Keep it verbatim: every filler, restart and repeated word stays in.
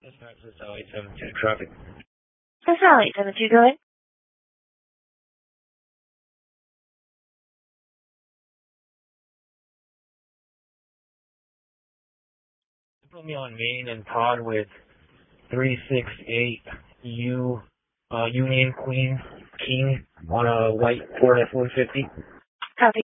Dispatch, this is L eight seven two traffic. This is L eight seven two, go ahead. Put me on Main and Pod with three six eight U, uh, Union Queen King on a white Ford F one fifty. Copy.